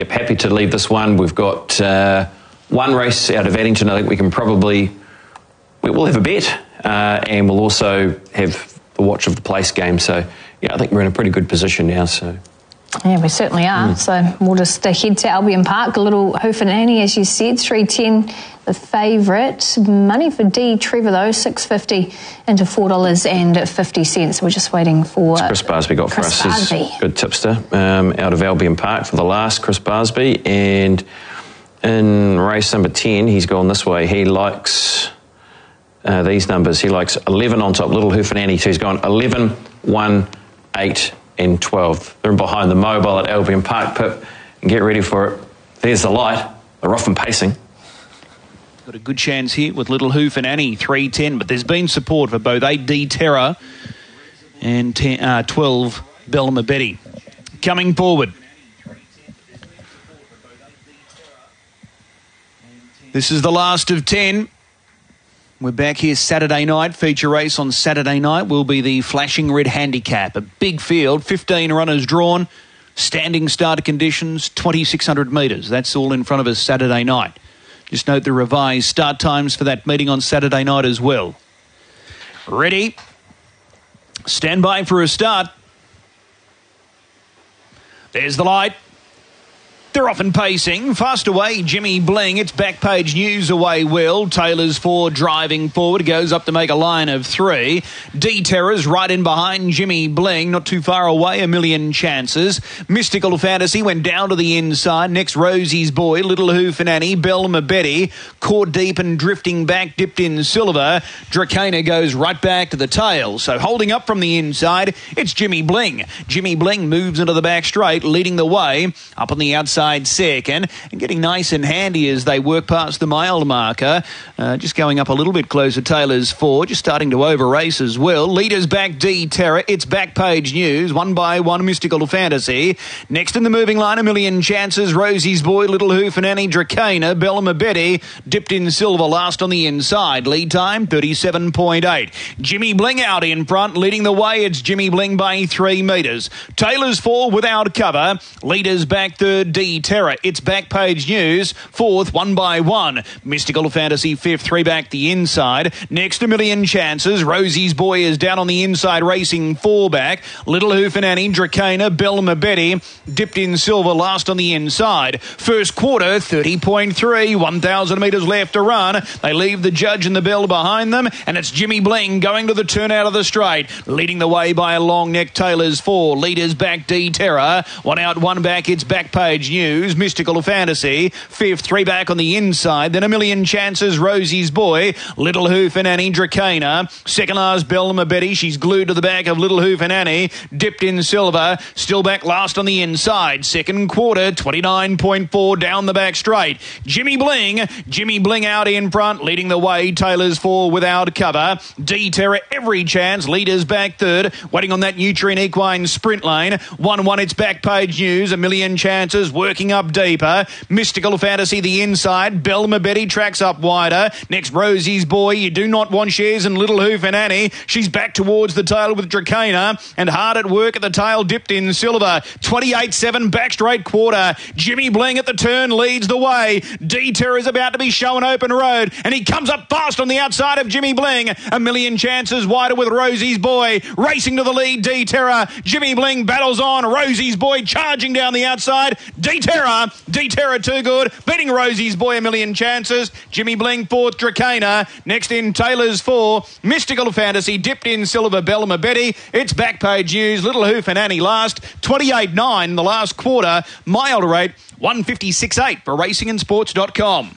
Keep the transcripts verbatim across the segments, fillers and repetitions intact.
yep, happy to leave this one. We've got uh, one race out of Addington. I think we can probably, we will have a bet, uh, and we'll also have the watch of the place game. So, yeah, I think we're in a pretty good position now. So. Yeah, we certainly are. Mm. So we'll just uh, head to Albion Park. A little Hoofananny, as you said, three ten, the favourite. Money for D Trevor, though, six fifty into four dollars fifty. We're just waiting for... It's Chris Barsby got Chris for us. Barsby. He's good tipster um, out of Albion Park for the last, Chris Barsby. And in race number ten, he's gone this way. He likes uh, these numbers. He likes eleven on top, Little Hoofananny. So he's gone eleven, one, eight, and twelve. They're behind the mobile at Albion Park, Pip, and get ready for it. There's the light. They're off and pacing. Got a good chance here with Little Hoofananny, three ten, but there's been support for both eight D Terror and ten, uh, twelve Belma Betty. Coming forward. This is the last of ten. We're back here Saturday night. Feature race on Saturday night will be the Flashing Red Handicap. A big field, fifteen runners drawn, standing starter conditions, twenty-six hundred metres. That's all in front of us Saturday night. Just note the revised start times for that meeting on Saturday night as well. Ready. Stand by for a start. There's the light. They're off and pacing. Fast away, Jimmy Bling. It's Backpage News away well. Taylor's four driving forward. Goes up to make a line of three. D-Terror's right in behind Jimmy Bling. Not too far away, a million chances. Mystical Fantasy went down to the inside. Next, Rosie's Boy. Little Hoofananny. Belma Betty. Caught deep and drifting back. Dipped in Silver. Dracana goes right back to the tail. So holding up from the inside, it's Jimmy Bling. Jimmy Bling moves into the back straight, leading the way. Up on the outside second, and getting nice and handy as they work past the mile marker. Uh, just going up a little bit closer, Taylor's four, just starting to over race as well. Leaders back, D Terror. It's Backpage News, one by one, Mystical Fantasy. Next in the moving line, a million chances, Rosie's Boy, Little Hoofananny, Dracana, Belma Betty, Dipped in Silver last on the inside. Lead time, thirty-seven point eight. Jimmy Bling out in front, leading the way. It's Jimmy Bling by three metres. Taylor's four without cover. Leaders back third, D Terror. It's Backpage News. Fourth, one by one. Mystical Fantasy fifth, three back the inside. Next, a million chances. Rosie's Boy is down on the inside, racing four back. Little Hoofananny, Dracana, Belma Betty, Dipped in Silver last on the inside. First quarter, thirty point three. one thousand metres left to run. They leave the judge and the bell behind them, and it's Jimmy Bling going to the turn out of the straight. Leading the way by a long neck, Taylor's four. Leaders back, D Terror. One out, one back. It's Backpage News. Mystical Fantasy, fifth, three back on the inside, then a million chances, Rosie's Boy, Little Hoofananny, Dracana, second last, Belma Betty, she's glued to the back of Little Hoofananny, Dipped in Silver, still back last on the inside, second quarter, twenty-nine point four down the back straight, Jimmy Bling, Jimmy Bling out in front, leading the way, Taylor's four without cover, D-Terror every chance, leaders back third, waiting on that Nutrien Equine sprint lane, one one, it's Backpage News, a million chances, working up deeper. Mystical Fantasy the inside. Belma Betty tracks up wider. Next, Rosie's Boy. You do not want shares in Little Hoofananny. She's back towards the tail with Dracana and hard at work at the tail, Dipped in Silver. twenty-eight seven back straight quarter. Jimmy Bling at the turn leads the way. D-Terror is about to be shown open road and he comes up fast on the outside of Jimmy Bling. A million chances wider with Rosie's Boy. Racing to the lead, D-Terror. Jimmy Bling battles on. Rosie's Boy charging down the outside. D-Terror, D-Terror too good, beating Rosie's Boy a million chances. Jimmy Bling fourth, Dracana. Next in Taylor's four, Mystical Fantasy, Dipped in Silver, Belma Betty. It's Backpage News, Little Hoofananny last, twenty-eight nine the last quarter. Mile rate, one fifty-six eight for racing and sports dot com.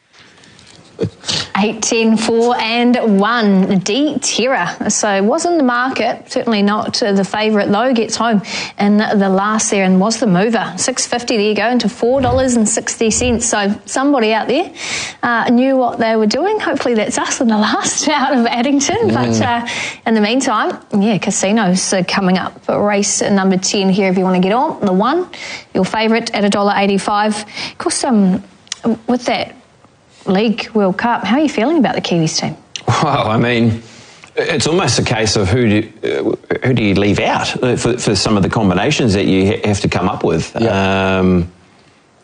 eight, ten, four and one. D Terror. So was in the market, certainly not the favourite though, gets home in the last there and was the mover. six fifty, there you go, into four dollars sixty. So somebody out there uh, knew what they were doing. Hopefully that's us in the last out of Addington. Mm. But uh, in the meantime, yeah, casinos are coming up. Race number ten here if you want to get on. The one, your favourite at one dollar eighty-five. Of course, um, with that League World Cup, how are you feeling about the Kiwis team? Well, I mean, it's almost a case of who do, uh, who do you leave out for, for some of the combinations that you have to come up with. Yeah. Um,